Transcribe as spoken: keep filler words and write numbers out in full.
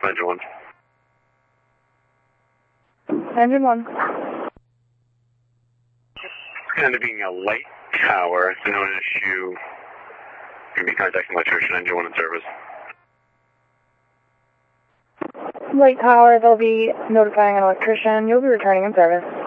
engine one. Engine one. It's going to be a light tower. So no issue. Going to be contacting electrician, engine one in service. Light tower, they'll be notifying an electrician. You'll be returning in service.